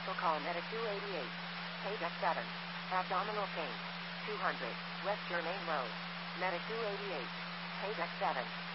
Special call Medic 288. Page X7. Abdominal pain. 200. West Germain Road. Medic 288. Page X7.